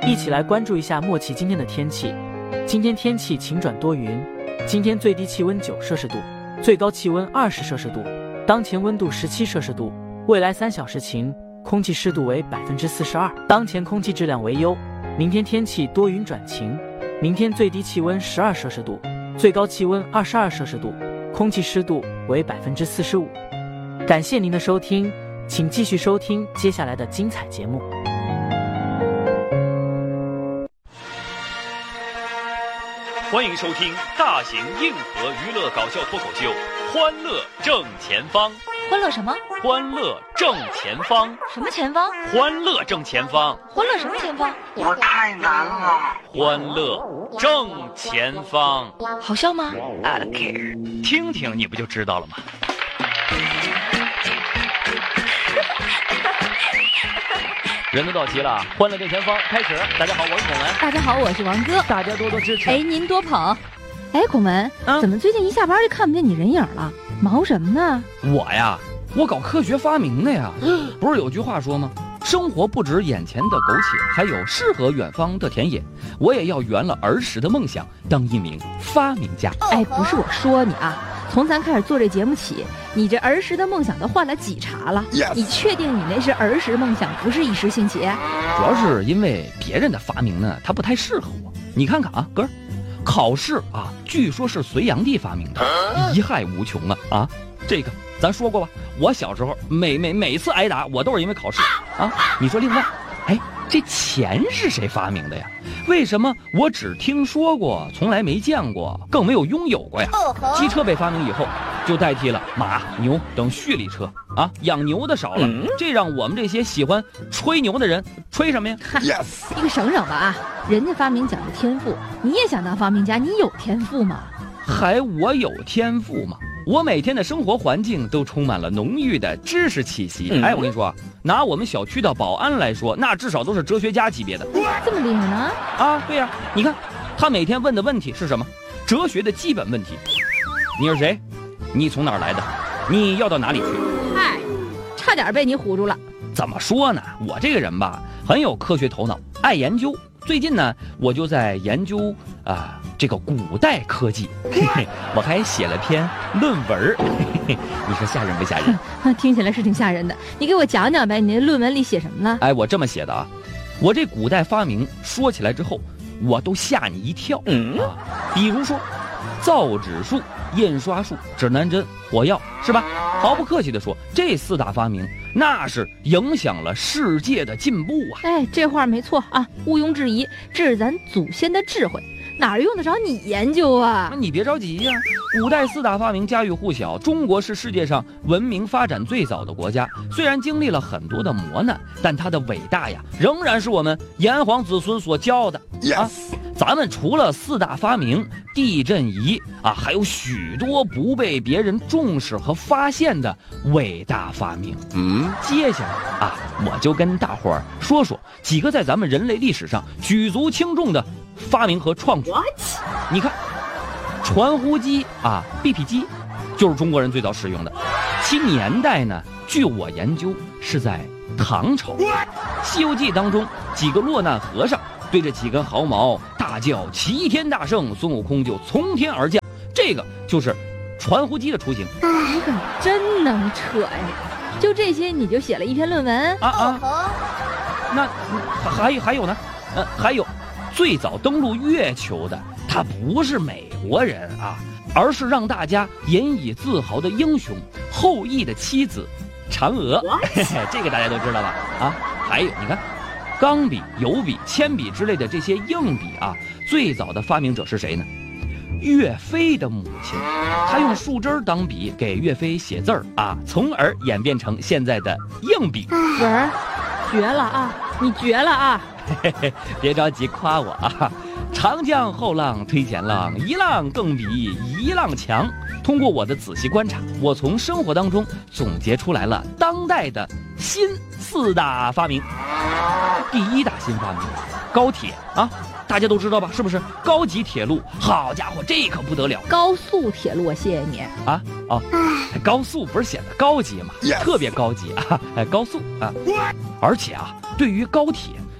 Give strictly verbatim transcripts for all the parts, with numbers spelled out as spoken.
一起来关注一下默契今天的天气。今天天气晴转多云，今天最低气温九摄氏度，最高气温二十摄氏度，当前温度十七摄氏度。未来三小时晴，空气湿度为百分之四十二，当前空气质量为优。明天天气多云转晴，明天最低气温十二摄氏度，最高气温二十二摄氏度，空气湿度为百分之四十五。感谢您的收听，请继续收听接下来的精彩节目。 欢迎收听大型硬核娱乐搞笑脱口秀《欢乐正前方》。 欢乐什么？ 欢乐正前方。 什么前方？ 欢乐正前方。 欢乐什么前方？ 我太难了。 欢乐正前方。 好笑吗？ I don't care。 听听你不就知道了吗？人都到齐了，欢乐正前方开始。大家好，我是孔文。 大家好，我是王哥。 大家多多支持。 哎，您多捧。哎，孔文、啊，怎么最近一下班就看不见你人影了？忙什么呢？ 我呀，我搞科学发明的呀。不是有句话说吗？生活不止眼前的苟且，还有诗和远方的田野。我也要圆了儿时的梦想，当一名发明家。 哎，不是我说你啊，从咱开始做这节目起，你这儿时的梦想都换了几茬了？ Yes. 你确定你那是儿时梦想，不是一时兴起？ 主要是因为别人的发明呢，它不太适合我。你看看啊，哥儿，考试啊，据说是隋炀帝发明的，贻害无穷啊啊！这个咱说过吧？我小时候每每每次挨打，我都是因为考试啊。你说另外，哎，这钱是谁发明的呀？为什么我只听说过，从来没见过，更没有拥有过呀？机车被发明以后，就代替了马、牛等蓄力车啊，养牛的少了，嗯、这让我们这些喜欢吹牛的人吹什么呀 ？Yes， 你可省省吧啊！人家发明讲究天赋，你也想当发明家，你有天赋吗？ 还我有天赋吗？我每天的生活环境都充满了浓郁的知识气息。嗯、哎，我跟你说啊，拿我们小区的保安来说，那至少都是哲学家级别的。 这么厉害呢？ 啊，对呀、啊，你看，他每天问的问题是什么？哲学的基本问题。你是谁？你从哪儿来的？你要到哪里去？ 嗨，差点被你唬住了。 怎么说呢？我这个人吧，很有科学头脑，爱研究。最近呢，我就在研究啊、呃、这个古代科技，嘿嘿，我还写了篇论文，嘿嘿，你说吓人不吓人？ 听起来是挺吓人的。你给我讲讲呗，你那论文里写什么了？ 哎，我这么写的啊，我这古代发明说起来之后，我都吓你一跳、嗯、啊。比如说，造纸术、印刷术、指南针、火药，是吧？毫不客气地说，这四大发明那是影响了世界的进步啊！ 哎，这话没错啊，毋庸置疑，这是咱祖先的智慧，哪儿用得着你研究啊？ 那你别着急呀、啊，古代四大发明家喻户晓，中国是世界上文明发展最早的国家，虽然经历了很多的磨难，但它的伟大呀，仍然是我们炎黄子孙所骄傲的。Yes. 啊，咱们除了四大发明，地震仪啊，还有许多不被别人重视和发现的伟大发明。嗯，接下来啊，我就跟大伙儿说说几个在咱们人类历史上举足轻重的发明和创举。你看，传呼机啊 ，B P 机，就是中国人最早使用的，其年代呢，据我研究是在唐朝。《西游记》当中，几个落难和尚对着几根毫毛大叫齐天大圣，孙悟空就从天而降，这个就是传呼机的雏形。 你可真能扯呀！就这些你就写了一篇论文啊啊？那还还有呢？呃，还有最早登陆月球的，他不是美国人啊，而是让大家引以自豪的英雄后羿的妻子嫦娥。这个大家都知道吧？啊，还有你看。钢笔、油笔、铅笔之类的这些硬笔啊，最早的发明者是谁呢？岳飞的母亲，她用树枝当笔给岳飞写字儿啊，从而演变成现在的硬笔。 文儿，绝了啊！你绝了啊！ 嘿嘿，别着急夸我啊！长江后浪推前浪，一浪更比一浪强。通过我的仔细观察，我从生活当中总结出来了当代的新四大发明。第一大新发明，高铁啊，大家都知道吧？是不是？高级铁路，好家伙，这可不得了！ 高速铁路，谢谢你啊哦，高速不是显得高级吗？ Yes. 特别高级啊，高速啊！而且啊，对于高铁，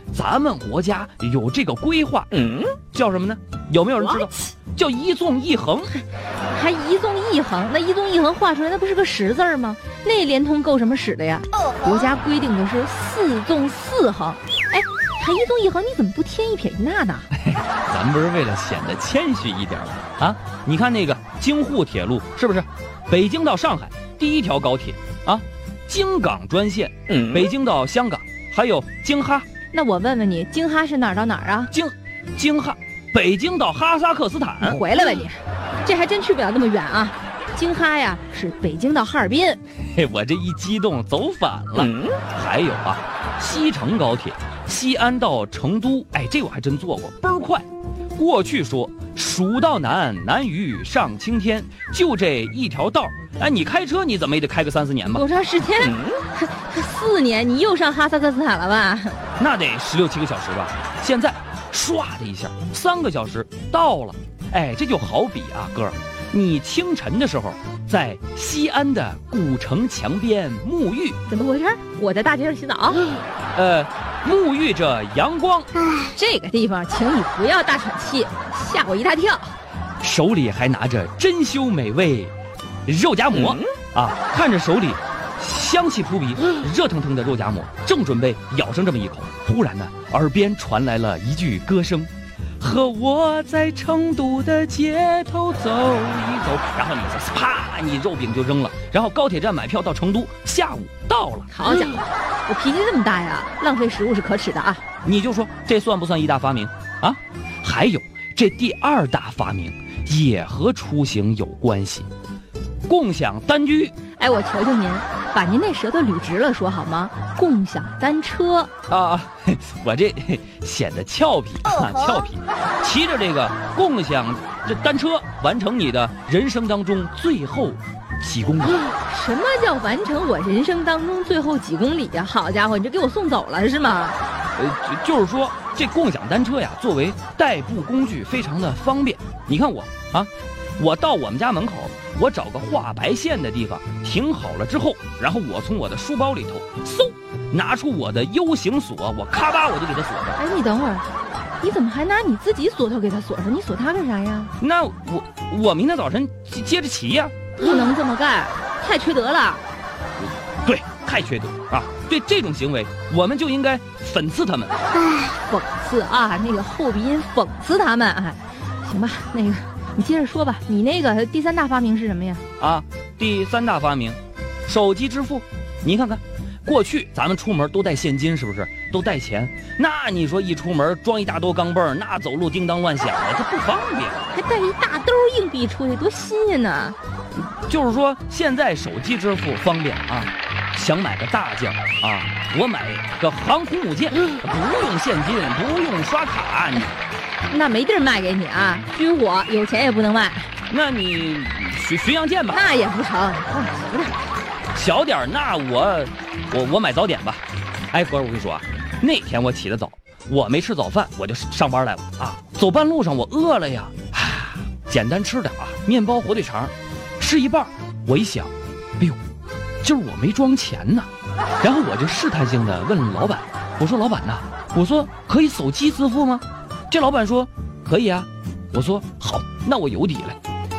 咱们国家有这个规划，嗯，叫什么呢？有没有人知道？叫一纵一横。 还一纵一横？那一纵一横画出来，那不是个十字吗？那连通够什么使的呀？国家规定的是四纵四横。哎，还一纵一横，你怎么不添一撇一捺呢？ 咱们不是为了显得谦虚一点吗？啊，你看那个京沪铁路是不是？北京到上海第一条高铁啊，京港专线，嗯，北京到香港，还有京哈。 那我问问你，京哈是哪儿到哪儿啊？ 京，京哈，北京到哈萨克斯坦。 你回来吧你，这还真去不了那么远啊。京哈呀是北京到哈尔滨。 嘿，我这一激动走反了。嗯、还有啊，西成高铁，西安到成都，哎，这我还真坐过，倍儿快。过去说蜀道难，难于上青天，就这一条道，哎，你开车你怎么也得开个三四年吧？ 多长时间？嗯、四年？你又上哈萨克斯坦了吧？ 那得十六七个小时吧。现在唰的一下，三个小时到了。哎，这就好比啊，哥儿，你清晨的时候在西安的古城墙边沐浴， 怎么回事？我在大街上洗澡。 呃，沐浴着阳光。 这个地方，请你不要大喘气，吓我一大跳。 手里还拿着珍馐美味肉夹馍、嗯、啊，看着手里香气扑鼻、热腾腾的肉夹馍，正准备咬上这么一口，忽然呢，耳边传来了一句歌声。和我在成都的街头走一走，然后你啪，你肉饼就扔了，然后高铁站买票到成都，下午到了。 好家伙，我脾气这么大呀，浪费食物是可耻的啊！ 你就说这算不算一大发明啊？还有这第二大发明也和出行有关系，共享单居。 哎，我求求您，把您那舌头捋直了说好吗？共享单车啊，我这显得俏皮啊，俏皮，骑着这个共享这单车，完成你的人生当中最后几公里。 什么叫完成我人生当中最后几公里呀？好家伙，你这给我送走了是吗？ 呃，就是说这共享单车呀，作为代步工具，非常的方便。你看我啊，我到我们家门口，我找个画白线的地方停好了之后，然后我从我的书包里头嗖拿出我的 U 型锁，我咔吧我就给它锁上。 哎，你等会儿，你怎么还拿你自己锁头给它锁上？你锁它干啥呀？ 那我我明天早晨接着骑呀。 不能这么干，太缺德了。 对，太缺德啊！对这种行为，我们就应该讽刺他们。 哎，讽刺啊，那个后鼻音，讽刺他们。哎，行吧，那个。你接着说吧，你那个第三大发明是什么呀？ 啊，第三大发明，手机支付。你看看，过去咱们出门都带现金，是不是？都带钱。那你说一出门装一大兜钢镚，那走路叮当乱响的，这不方便。 还带一大兜硬币出去，多新鲜呢！ 就是说，现在手机支付方便啊。想买个大件啊，我买个航空母舰，不用现金，不用刷卡。你那没地儿卖给你啊，军火有钱也不能卖。 那你巡巡洋舰吧， 那也不成。啊，行了， 小点那我我我买早点吧。哎，哥，我跟你说啊，那天我起得早，我没吃早饭，我就上班来了啊。走半路上我饿了呀，啊，简单吃点啊，面包火腿肠，吃一半，我一想，哎呦，今儿我没装钱呢。然后我就试探性的问老板，我说老板呐，我说可以手机支付吗？这老板说可以啊。我说好，那我有底了。